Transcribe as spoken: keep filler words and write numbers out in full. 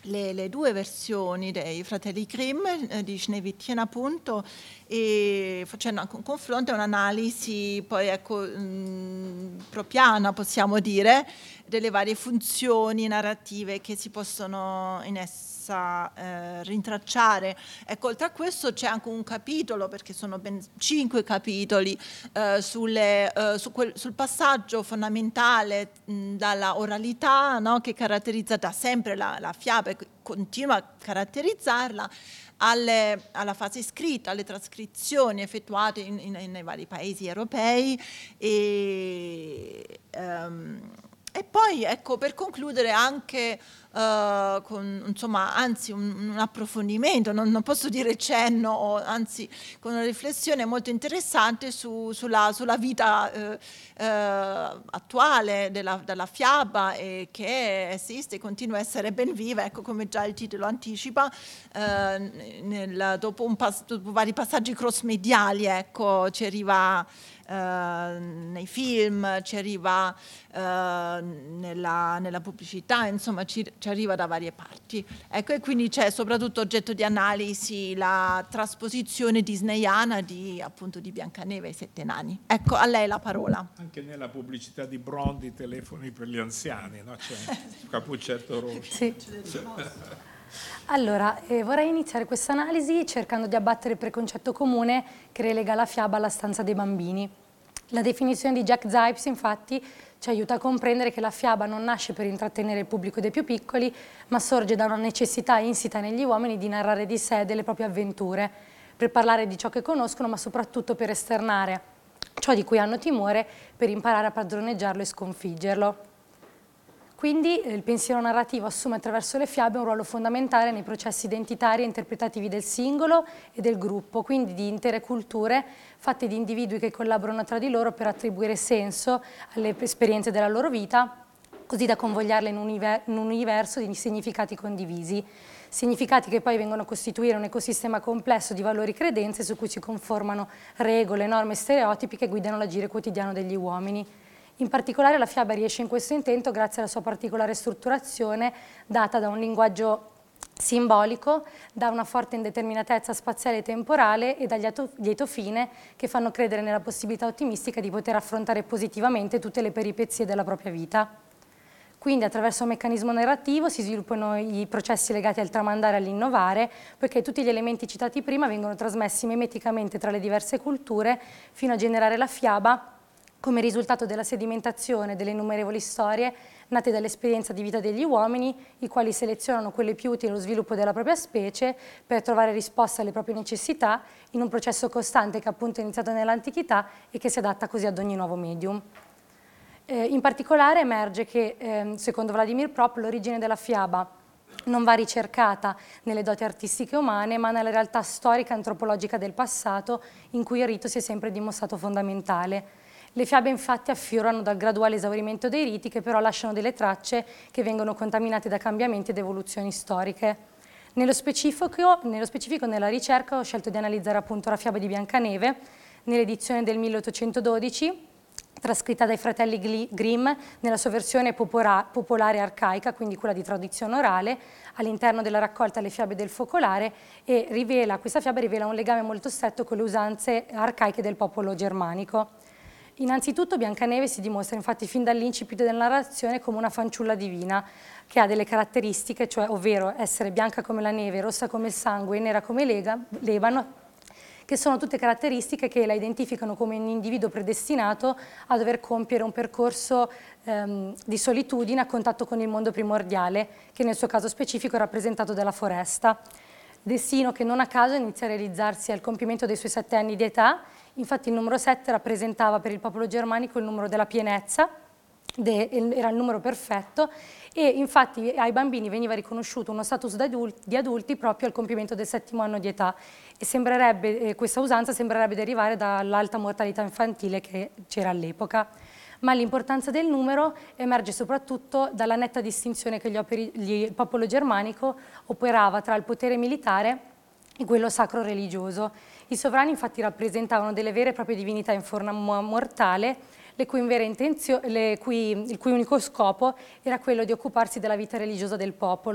le, le due versioni dei fratelli Grimm, eh, di Schneewittchen appunto, e facendo anche un confronto e un'analisi poi ecco mh, propiana, possiamo dire, delle varie funzioni narrative che si possono in essa eh, rintracciare. Ecco, oltre a questo c'è anche un capitolo, perché sono ben cinque capitoli, eh, sulle, eh, su quel, sul passaggio fondamentale mh, dalla oralità, no, che caratterizza da sempre la, la fiaba e continua a caratterizzarla, alle, alla fase scritta, alle trascrizioni effettuate in, in, nei vari paesi europei e, um, e poi ecco, per concludere anche uh, con insomma anzi un, un approfondimento, non, non posso dire cenno, o anzi con una riflessione molto interessante su, sulla, sulla vita uh, uh, attuale della, della fiaba, e che esiste e continua a essere ben viva, ecco, come già il titolo anticipa, uh, nel, dopo, un pas- dopo vari passaggi cross-mediali, ecco, ci arriva Uh, nei film, ci arriva uh, nella, nella pubblicità, insomma ci, ci arriva da varie parti. Ecco, e quindi c'è soprattutto oggetto di analisi la trasposizione disneyana di, appunto, di Biancaneve e i Sette Nani. Ecco, a lei la parola. Anche nella pubblicità di Brondi, telefoni per gli anziani, no? C'è il cappuccetto rosso. Sì. Allora, eh, vorrei iniziare questa analisi cercando di abbattere il preconcetto comune che relega la fiaba alla stanza dei bambini. La definizione di Jack Zipes, infatti, ci aiuta a comprendere che la fiaba non nasce per intrattenere il pubblico dei più piccoli, ma sorge da una necessità insita negli uomini di narrare di sé delle proprie avventure, per parlare di ciò che conoscono, ma soprattutto per esternare ciò di cui hanno timore, per imparare a padroneggiarlo e sconfiggerlo. Quindi eh, il pensiero narrativo assume attraverso le fiabe un ruolo fondamentale nei processi identitari e interpretativi del singolo e del gruppo, quindi di intere culture fatte di individui che collaborano tra di loro per attribuire senso alle esperienze della loro vita, così da convogliarle in un, univer- in un universo di significati condivisi, significati che poi vengono a costituire un ecosistema complesso di valori e credenze su cui si conformano regole, norme e stereotipi che guidano l'agire quotidiano degli uomini. In particolare la fiaba riesce in questo intento grazie alla sua particolare strutturazione data da un linguaggio simbolico, da una forte indeterminatezza spaziale e temporale e dagli lieto fine che fanno credere nella possibilità ottimistica di poter affrontare positivamente tutte le peripezie della propria vita. Quindi attraverso un meccanismo narrativo si sviluppano i processi legati al tramandare e all'innovare, poiché tutti gli elementi citati prima vengono trasmessi mimeticamente tra le diverse culture fino a generare la fiaba come risultato della sedimentazione delle innumerevoli storie nate dall'esperienza di vita degli uomini, i quali selezionano quelle più utili allo sviluppo della propria specie per trovare risposte alle proprie necessità in un processo costante che appunto è iniziato nell'antichità e che si adatta così ad ogni nuovo medium. Eh, in particolare emerge che, eh, secondo Vladimir Prop, l'origine della fiaba non va ricercata nelle doti artistiche umane, ma nella realtà storica e antropologica del passato, in cui il rito si è sempre dimostrato fondamentale. Le fiabe infatti affiorano dal graduale esaurimento dei riti, che però lasciano delle tracce che vengono contaminate da cambiamenti ed evoluzioni storiche. Nello specifico, nello specifico nella ricerca ho scelto di analizzare appunto la fiaba di Biancaneve nell'edizione del milleottocentododici, trascritta dai fratelli Grimm nella sua versione popolare arcaica, quindi quella di tradizione orale, all'interno della raccolta Le fiabe del focolare, e rivela, questa fiaba rivela un legame molto stretto con le usanze arcaiche del popolo germanico. Innanzitutto Biancaneve si dimostra infatti fin dall'incipit della narrazione come una fanciulla divina, che ha delle caratteristiche, cioè ovvero essere bianca come la neve, rossa come il sangue e nera come l'ebano, che sono tutte caratteristiche che la identificano come un individuo predestinato a dover compiere un percorso ehm, di solitudine a contatto con il mondo primordiale, che nel suo caso specifico è rappresentato dalla foresta. Destino che non a caso inizia a realizzarsi al compimento dei suoi sette anni di età. Infatti il numero sette rappresentava per il popolo germanico il numero della pienezza, era il numero perfetto, e infatti ai bambini veniva riconosciuto uno status di adulti proprio al compimento del settimo anno di età, e sembrerebbe, eh, questa usanza sembrerebbe derivare dall'alta mortalità infantile che c'era all'epoca. Ma l'importanza del numero emerge soprattutto dalla netta distinzione che gli operi, gli, il popolo germanico operava tra il potere militare e quello sacro religioso. I sovrani infatti rappresentavano delle vere e proprie divinità in forma mortale, le cui vera intenzio, le cui, il cui unico scopo era quello di occuparsi della vita religiosa del popolo.